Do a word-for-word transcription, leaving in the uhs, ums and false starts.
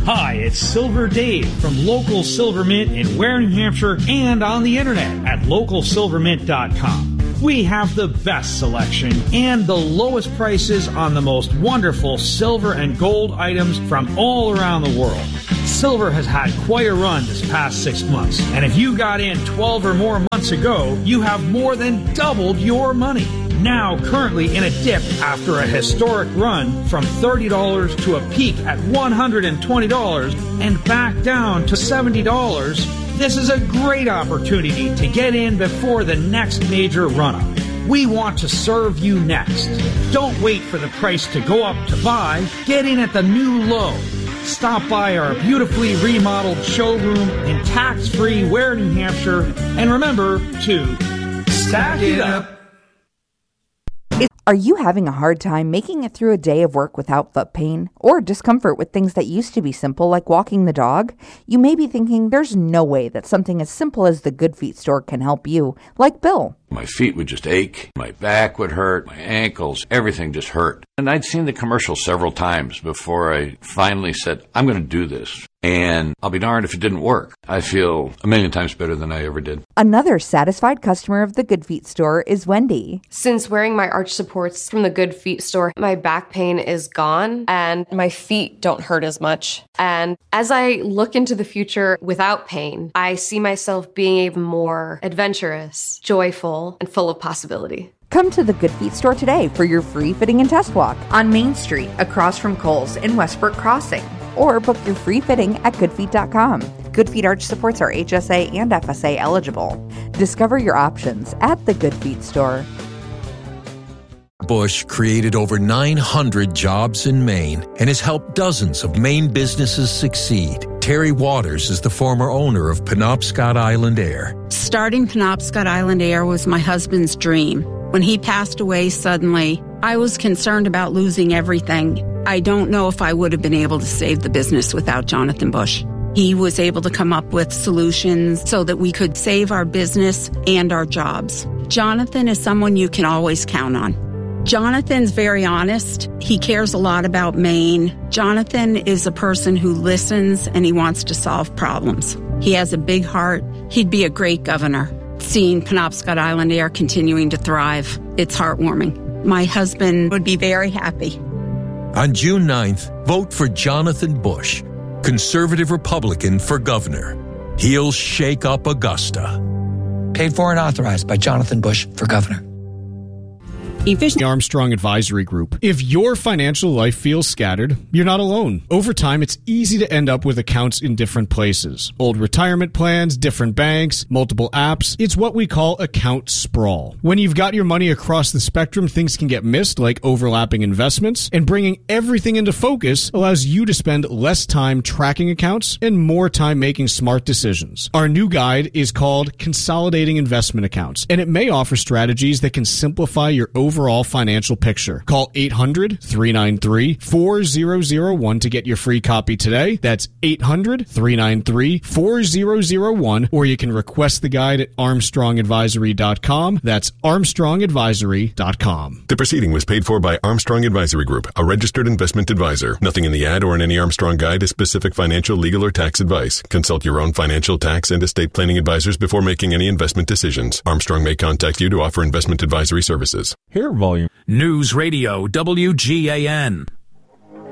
Hi, it's Silver Dave from Local Silver Mint in Ware, New Hampshire, and on the internet at local silver mint dot com. We have the best selection and the lowest prices on the most wonderful silver and gold items from all around the world. Silver has had quite a run this past six months, and if you got in twelve or more months ago, you have more than doubled your money. Now currently in a dip after a historic run from thirty dollars to a peak at one hundred twenty dollars and back down to seventy dollars, this is a great opportunity to get in before the next major run-up. We want to serve you next. Don't wait for the price to go up to buy. Get in at the new low. Stop by our beautifully remodeled showroom in tax-free Ware, New Hampshire, and remember to stack it up. Are you having a hard time making it through a day of work without foot pain or discomfort with things that used to be simple like walking the dog? You may be thinking there's no way that something as simple as the Good Feet store can help you, like Bill. My feet would just ache, my back would hurt, my ankles, everything just hurt. And I'd seen the commercial several times before I finally said, I'm going to do this. And I'll be darned if it didn't work. I feel a million times better than I ever did. Another satisfied customer of the Good Feet store is Wendy. Since wearing my arch supports from the Good Feet store, my back pain is gone and my feet don't hurt as much. And as I look into the future without pain, I see myself being even more adventurous, joyful, and full of possibility. Come to the Good Feet store today for your free fitting and test walk on Main Street across from Kohl's in Westbrook Crossing. Or book your free fitting at good feet dot com. Good Feet arch supports are H S A and F S A eligible. Discover your options at the Good Feet store. Bush created over nine hundred jobs in Maine and has helped dozens of Maine businesses succeed. Terry Waters is the former owner of Penobscot Island Air. Starting Penobscot Island Air was my husband's dream. When he passed away suddenly, I was concerned about losing everything. I don't know if I would have been able to save the business without Jonathan Bush. He was able to come up with solutions so that we could save our business and our jobs. Jonathan is someone you can always count on. Jonathan's very honest. He cares a lot about Maine. Jonathan is a person who listens and he wants to solve problems. He has a big heart. He'd be a great governor. Seeing Penobscot Island Air continuing to thrive, it's heartwarming. My husband would be very happy. On June ninth, vote for Jonathan Bush, conservative Republican for governor. He'll shake up Augusta. Paid for and authorized by Jonathan Bush for governor. Efficient Armstrong Advisory Group. If your financial life feels scattered, you're not alone. Over time, it's easy to end up with accounts in different places. Old retirement plans, different banks, multiple apps. It's what we call account sprawl. When you've got your money across the spectrum, things can get missed, like overlapping investments, and bringing everything into focus allows you to spend less time tracking accounts and more time making smart decisions. Our new guide is called Consolidating Investment Accounts, and it may offer strategies that can simplify your overall overall financial picture. Call eight hundred, three nine three, four zero zero one to get your free copy today. That's eight hundred, three nine three, four zero zero one, or you can request the guide at armstrong advisory dot com. That's armstrong advisory dot com. The proceeding was paid for by Armstrong Advisory Group, a registered investment advisor. Nothing in the ad or in any Armstrong guide is specific financial, legal, or tax advice. Consult your own financial, tax, and estate planning advisors before making any investment decisions. Armstrong may contact you to offer investment advisory services. Hair volume. News Radio W G A N.